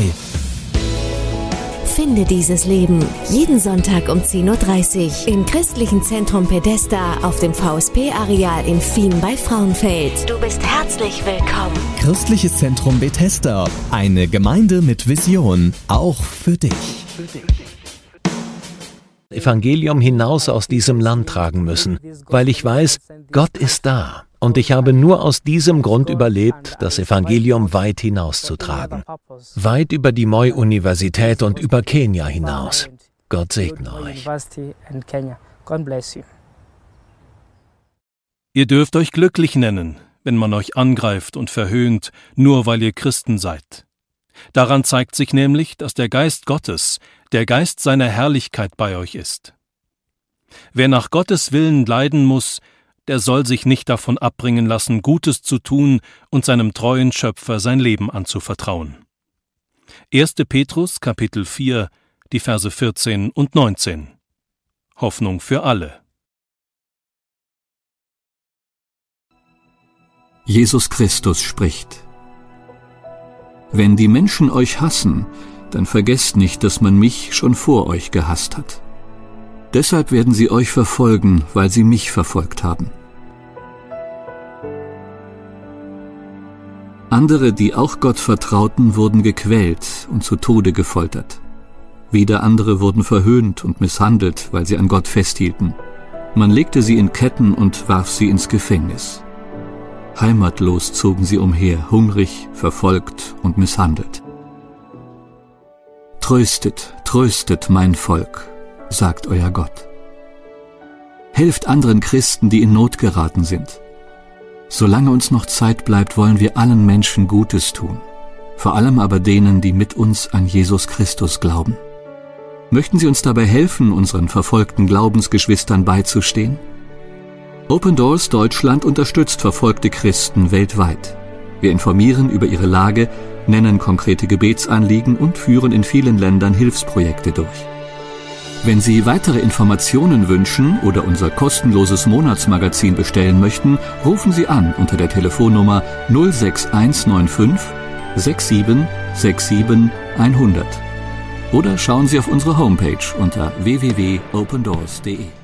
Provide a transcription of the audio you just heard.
frei. Finde dieses Leben jeden Sonntag um 10.30 Uhr im Christlichen Zentrum Bethesda auf dem VSP-Areal in Fien bei Frauenfeld. Du bist herzlich willkommen. Christliches Zentrum Bethesda, eine Gemeinde mit Vision, auch für dich. Evangelium hinaus aus diesem Land tragen müssen, weil ich weiß, Gott ist da. Und ich habe nur aus diesem Grund überlebt, das Evangelium weit hinauszutragen. Weit über die Moi-Universität und über Kenia hinaus. Gott segne euch. Ihr dürft euch glücklich nennen, wenn man euch angreift und verhöhnt, nur weil ihr Christen seid. Daran zeigt sich nämlich, dass der Geist Gottes, der Geist seiner Herrlichkeit bei euch ist. Wer nach Gottes Willen leiden muss, der soll sich nicht davon abbringen lassen, Gutes zu tun und seinem treuen Schöpfer sein Leben anzuvertrauen. 1. Petrus, Kapitel 4, die Verse 14 und 19. Hoffnung für alle. Jesus Christus spricht: Wenn die Menschen euch hassen, dann vergesst nicht, dass man mich schon vor euch gehasst hat. Deshalb werden sie euch verfolgen, weil sie mich verfolgt haben. Andere, die auch Gott vertrauten, wurden gequält und zu Tode gefoltert. Wieder andere wurden verhöhnt und misshandelt, weil sie an Gott festhielten. Man legte sie in Ketten und warf sie ins Gefängnis. Heimatlos zogen sie umher, hungrig, verfolgt und misshandelt. Tröstet, tröstet mein Volk, sagt euer Gott. Helft anderen Christen, die in Not geraten sind. Solange uns noch Zeit bleibt, wollen wir allen Menschen Gutes tun, vor allem aber denen, die mit uns an Jesus Christus glauben. Möchten Sie uns dabei helfen, unseren verfolgten Glaubensgeschwistern beizustehen? Open Doors Deutschland unterstützt verfolgte Christen weltweit. Wir informieren über ihre Lage, nennen konkrete Gebetsanliegen und führen in vielen Ländern Hilfsprojekte durch. Wenn Sie weitere Informationen wünschen oder unser kostenloses Monatsmagazin bestellen möchten, rufen Sie an unter der Telefonnummer 06195 6767 100 oder schauen Sie auf unsere Homepage unter www.opendoors.de.